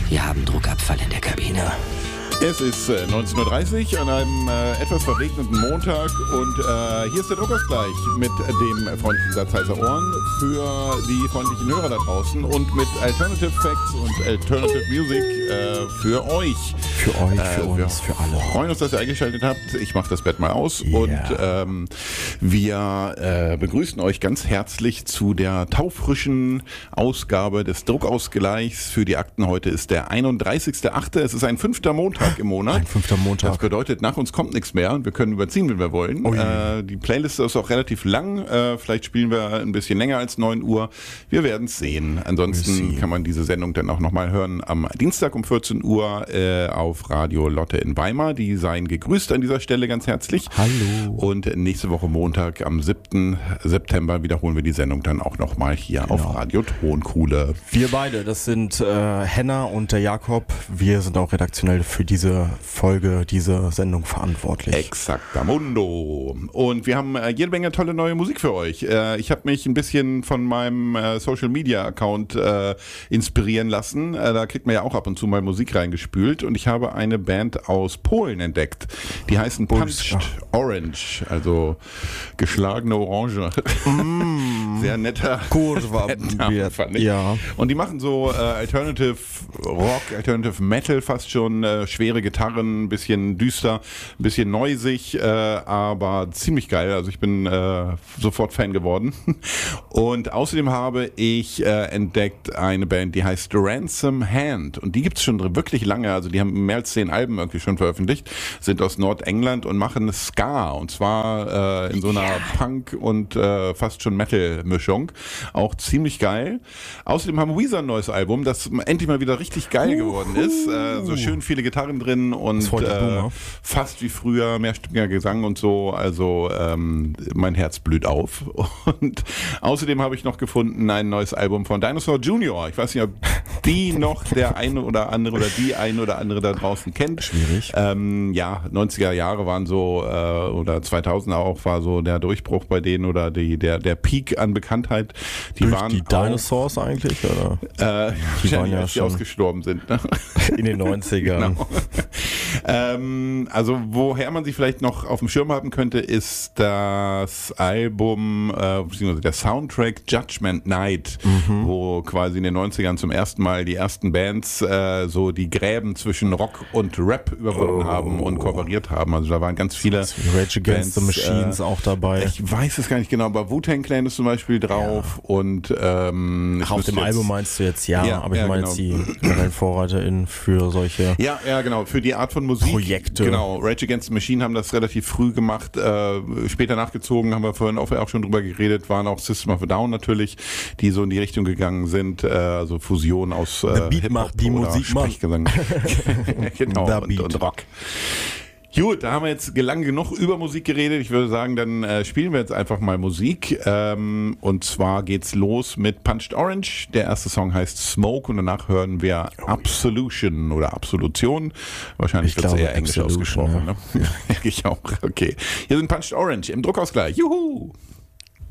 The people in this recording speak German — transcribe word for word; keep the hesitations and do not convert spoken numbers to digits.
Wir haben Druckabfall in der Kabine. Es ist äh, neunzehn Uhr dreißig an einem äh, etwas verregneten Montag und äh, hier ist der Druckausgleich mit dem freundlichen Satz heißer Ohren für die freundlichen Hörer da draußen und mit Alternative Facts und Alternative Music äh, für euch. Für euch, für äh, uns, wir für alle. Wir freuen uns, dass ihr eingeschaltet habt. Ich mache das Bett mal aus Yeah. und ähm, wir äh, begrüßen euch ganz herzlich zu der taufrischen Ausgabe des Druckausgleichs für die Akten. Heute ist der einunddreißigster achte Es ist ein fünfter Montag im Monat. Ein fünfter Montag. Das bedeutet, nach uns kommt nichts mehr und wir können überziehen, wenn wir wollen. Oh äh, die Playlist ist auch relativ lang. Äh, vielleicht spielen wir ein bisschen länger als neun Uhr. Wir werden es sehen. Ansonsten kann man diese Sendung dann auch nochmal hören am Dienstag um vierzehn Uhr äh, auf Radio Lotte in Weimar. Die seien gegrüßt an dieser Stelle ganz herzlich. Hallo. Und nächste Woche Montag am siebten September wiederholen wir die Sendung dann auch nochmal hier Genau. auf Radio Tonkuhle. Wir beide, das sind äh, Henna und der Jakob. Wir sind auch redaktionell für diese Folge, diese Sendung verantwortlich. Exactamundo. Und wir haben äh, jede Menge tolle neue Musik für euch. Äh, ich habe mich ein bisschen von meinem äh, Social Media Account äh, inspirieren lassen. Äh, da kriegt man ja auch ab und zu mal Musik reingespült. Und ich habe eine Band aus Polen entdeckt. Die heißen Punched Orange, also geschlagene Orange. Mm. Sehr netter Kurva. Name, fand ich. Ja. Und die machen so äh, Alternative Rock, Alternative Metal fast schon, äh, schwere Gitarren, ein bisschen düster, ein bisschen neusig, äh, aber ziemlich geil. Also ich bin äh, sofort Fan geworden. Und außerdem habe ich äh, entdeckt eine Band, die heißt Ransom Hand. Und die gibt es schon wirklich lange. Also die haben mehr als zehn Alben irgendwie schon veröffentlicht, sind aus Nordengland und machen Ska. Und zwar äh, in so einer ja. Punk- und äh, fast schon Metal-Mischung. Auch ziemlich geil. Außerdem haben Weezer ein neues Album, das endlich mal wieder richtig geil geworden ist. Äh, so schön viele Gitarren drin und äh, fast wie früher, mehrstimmiger Gesang und so. Also ähm, mein Herz blüht auf. Und außerdem habe ich noch gefunden ein neues Album von Dinosaur Junior. Ich weiß nicht, ob die noch der eine oder andere oder die eine oder andere da draußen kennt. Schwierig. Ähm, ja, neunziger Jahre waren so, äh, oder zweitausender auch, war so der Durchbruch bei denen oder die, der, der Peak an Bekanntheit. Die Durch waren die Dinosaurs auch, eigentlich, oder? Äh, die waren ja als die schon ausgestorben sind. Ne? In den neunzigern. Genau. ähm, also woher man sie vielleicht noch auf dem Schirm haben könnte, ist das Album, äh, beziehungsweise der Soundtrack Judgment Night, mhm. wo quasi in den neunzigern zum ersten Mal die ersten Bands äh, so die Gräben zwischen Rock und Rap überwunden oh. haben und kooperiert haben. Also da waren ganz viele Rage Against Bands, the Machines äh, auch dabei. Ich weiß es gar nicht genau, aber Wu-Tang Clan ist zum Beispiel drauf ja. und ähm, Ach, auf dem jetzt, Album meinst du jetzt, ja, ja aber ich ja, meine genau. jetzt die generellen VorreiterInnen für solche Ja, ja, genau, für die Art von Musik. Projekte. Genau, Rage Against the Machine haben das relativ früh gemacht, äh, später nachgezogen, haben wir vorhin auch, auch schon drüber geredet, waren auch System of a Down natürlich, die so in die Richtung gegangen sind, äh, also Fusion aus äh, The Beat Hip-Hop macht die oder Musik macht. Genau, und, Beat. und Rock. Gut, da haben wir jetzt lang genug über Musik geredet. Ich würde sagen, dann äh, spielen wir jetzt einfach mal Musik. Ähm, und zwar geht's los mit Punched Orange. Der erste Song heißt Smoke und danach hören wir Absolution oder Absolution. Wahrscheinlich wird es eher englisch ausgesprochen. Ja. Ne? Ja. Ich auch. Okay. Hier sind Punched Orange im Druckausgleich. Juhu!